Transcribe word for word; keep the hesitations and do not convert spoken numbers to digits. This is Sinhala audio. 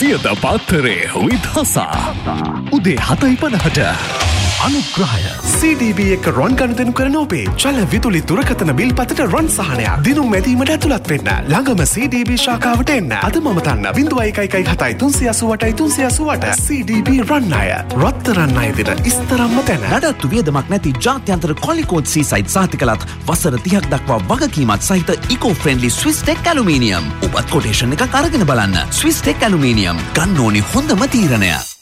සියත පාත්තරේ විදහසා උදේ හතයි පනහට අනුග්‍රහය සී ඩී බී එක රොන් ගනුදෙනු කරන ඔබේ ජල විදුලි දුරකථන බිල් පතට රොන් සහනයක් දිනුම් මැදීමට ඇතුළත් වෙන්න ළඟම සී ඩී බී ශාඛාවට එන්න අදම මතන්න ज़ीरो एक एक एक හතයි තුන්සිය අසූඅටයි තුන්සිය අසූඅට සී ඩී බී රන් අය රත්තරන් අය දින ඉස්තරම්ම තැන නඩත්තු වියදමක් නැති ජාත්‍යන්තර කොලිකෝඩ් සීසයිඩ් සහතිකලත් වසර තිහක් දක්වා වගකීමත් සහිත ඉකෝ ෆ්‍රෙන්ඩලි ස්විස්ටෙක් ඇලුමිනියම් ඔබත් කොටේෂන් එකක් අරගෙන බලන්න ස්විස්ටෙක් ඇලුමිනියම් ගන්න ඕනි හොඳම තීරණය